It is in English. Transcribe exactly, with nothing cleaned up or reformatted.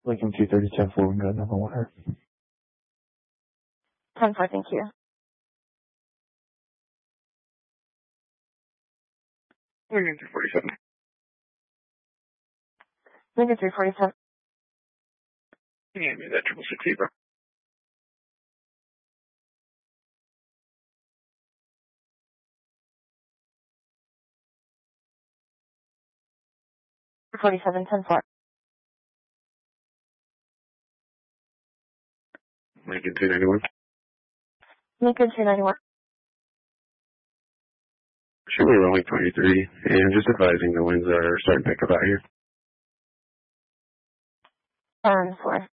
Lincoln two thirty, ten four, we got another wire. ten four, thank you. Lincoln three forty-seven. Lincoln three forty-seven. Yeah, maybe that triple six zebra. forty-seven, ten four. Lincoln two ninety-one. Lincoln two ninety-one. Should we rolling twenty-three, and just advising the winds are starting to pick up out here. ten four.